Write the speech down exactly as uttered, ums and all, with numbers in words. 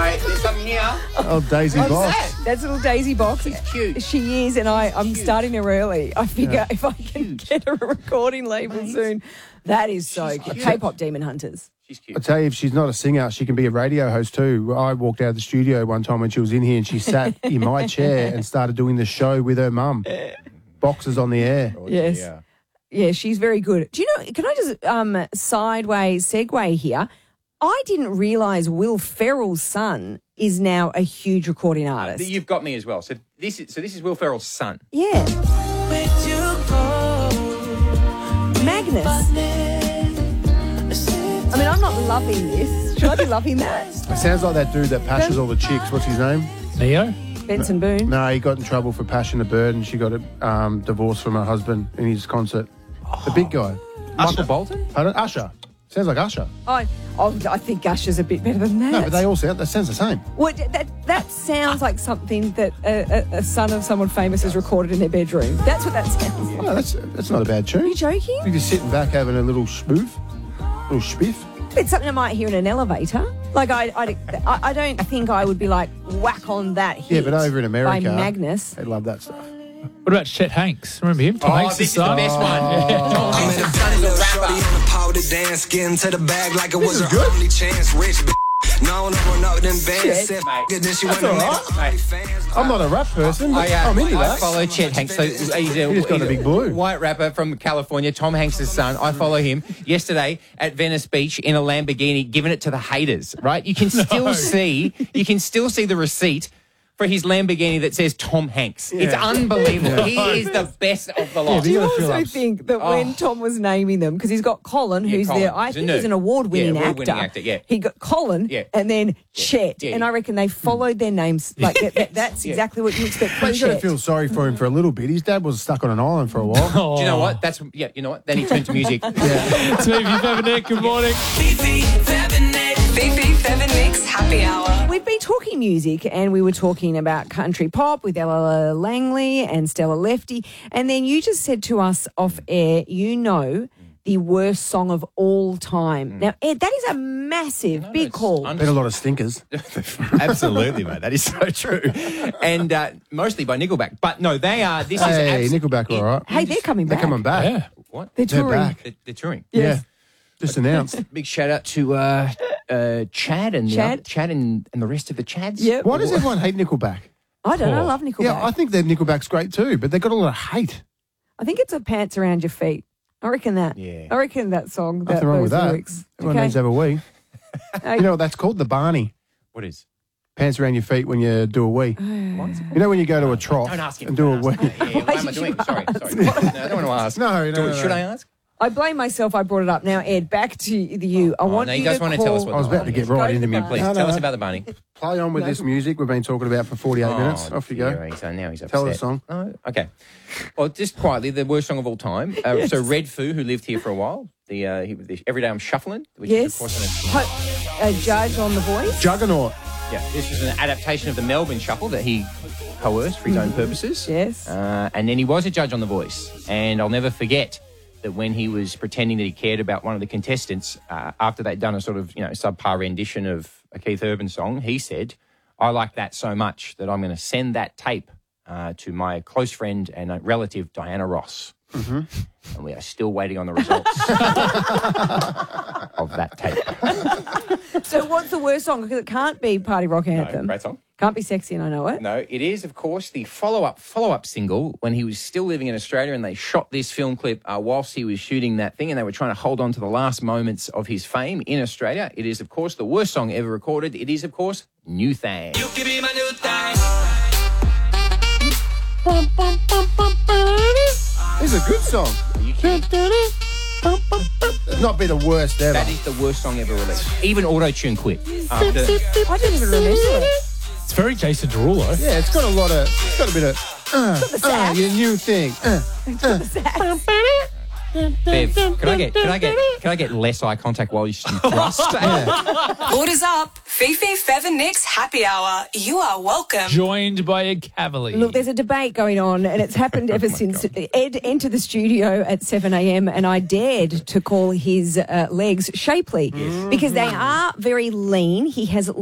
right, there's something here. Oh, Daisy What's Box. that? That's a little Daisy Box. She's cute. She is, and I, I'm cute. starting her early. I figure Yeah. if I can Cute. get her a recording label Mate. soon, that is so She's cute. cute. K-pop Demon Hunters. She's I cute. tell you, if she's not a singer, she can be a radio host too. I walked out of the studio one time when she was in here and she sat in my chair and started doing the show with her mum. Boxes on the air. Yes. Yeah. Yeah, she's very good. Do you know, can I just um, sideways segue here? I didn't realise Will Ferrell's son is now a huge recording artist. You've got me as well. So this is so this is Will Ferrell's son. Yeah. Magnus. I mean, I'm not loving this. Should I be loving that? It sounds like that dude that pashes all the chicks. What's his name? Neo? Benson Boone. No, he got in trouble for Passion the Bird and she got a um, divorce from her husband in his concert. The big guy. Michael Bolton? Pardon? Usher. Sounds like Usher. I, oh, I think Usher's a bit better than that. No, but they all sound, that sounds the same. What, that, that sounds like something that a, a, a son of someone famous has recorded in their bedroom. That's what that sounds like. No, that's that's not a bad tune. Are you joking? You're just sitting back having a little spoof, little spiff. It's something I might hear in an elevator. Like, I, I, I I don't think I would be like, whack on that hit. Yeah, but over in America, By Magnus. they love that stuff. What about Chet Hanks? Remember him? Tom Oh, Hanks' this is the son? best one. Tom I'm Hanks' in a son is a rapper. shorty on the powder dance, getting to the bag like it was is her good. only chance. Rich b- no, no, run out them bands. Shit. Said Mate. f- it, then she That's went and all made right. her OnlyFans. I'm not a rap person, but I, uh, I'm into I that. follow Chet Hanks. So he's a, He just got he's a big blue. white rapper from California, Tom Hanks' son. I follow him yesterday at Venice Beach in a Lamborghini, giving it to the haters. Right? You can still see, you can still see the receipt for his Lamborghini that says Tom Hanks. It's Yeah. unbelievable. He is the best of the lot. Do you You gotta feel also ups- think that Oh. when Tom was naming them, because he's got Colin, Yeah, who's Colin. the, I He's a think nerd. he's an award-winning Yeah, award-winning actor. actor, yeah. He got Colin Yeah. and then Chet. Yeah. And I reckon they followed their names. Like that, that, That's Yeah. exactly what you expect from But you got to Chet. feel sorry for him for a little bit. His dad was stuck on an island for a while. Oh. Do you know what? That's yeah. You know what? Then he turned to music. It's me, Nick. Good morning. Fifi, Feb and Nick's Happy Hour. We've been talking music and we were talking about country pop with Ella Langley and Stella Lefty. And then you just said to us off air, you know, the worst song of all time. Now, Ed, that is a massive, big it's call. un- Been a lot of stinkers. Absolutely, mate. That is so true. And uh, mostly by Nickelback. But no, they are. This Hey, is abs- Nickelback, all right. Hey, they're coming They're back. coming back. Yeah. What? They're They're touring. back. They're, they're touring. Yes. Yeah. Just announced. Big shout out to uh, uh, Chad and Chad. The, Chad and, and the rest of the Chads. Yep. Why does everyone hate Nickelback? I don't know. I Oh. love Nickelback. Yeah, I think that Nickelback's great too, but they got a lot of hate. I think it's a pants around your feet. I reckon that. Yeah. I reckon that song. That, Nothing wrong those with that. lyrics. Everyone Okay. needs to have a wee. Hey, You know what that's called? The Barney. What is? Pants around your feet when you do a wee. What is it? You know when you go to a trough Don't ask him. and do a Don't wee. ask him. Yeah, yeah, why am I did doing? you Sorry, sorry. No, I don't want to ask. No, no, Do no, it- no. Should I ask? I blame myself. I brought it up. Now, Ed, back to the you. I Oh, want no, you you guys to want to call... tell us what I was the about to get Barney right is. into me. Yeah, please No, no, tell us no. about the Barney. Play on with No. this music we've been talking about for forty-eight minutes. Off you go. dear, He's, uh, now he's upset. Tell the song. Oh, okay. Well, just quietly, the worst song of all time. Uh, So Red Foo, who lived here for a while, the, uh, he, the Every Day I'm Shuffling, which is, Yes. of course, an, Ho- a judge on The Voice. Juggernaut. yeah, this is an adaptation of the Melbourne Shuffle that he coerced for his own purposes. Yes. Uh, and then he was a judge on The Voice. And I'll never forget that when he was pretending that he cared about one of the contestants, uh, after they'd done a sort of, you know, subpar rendition of a Keith Urban song, he said, I like that so much that I'm going to send that tape uh, to my close friend and uh, relative, Diana Ross. Mm-hmm. And we are still waiting on the results of that tape. So what's the worst song? Because it can't be Party Rock Anthem. Great song. Can't be Sexy and I Know It. No, it is, of course, the follow-up follow-up single when he was still living in Australia and they shot this film clip uh, whilst he was shooting that thing and they were trying to hold on to the last moments of his fame in Australia. It is, of course, the worst song ever recorded. It is, of course, New Thang. You can be my new thing. This is a good song. Are you kidding? It's not be the worst ever. That is the worst song ever released. Even auto-tune quit. After, I didn't even remember it. It's very Jason Derulo. Yeah, it's got a lot of. It's got a bit of. Uh, uh, your new thing. Uh, Bev, can I get can I get can I get less eye contact while you thrust? Orders up. Fifi, Fev and Nick's Happy Hour. You are welcome. Joined by a cavalier. Look, there's a debate going on, and it's happened ever since Ed entered the studio at seven a.m. and I dared to call his uh, legs shapely because they are very lean. He has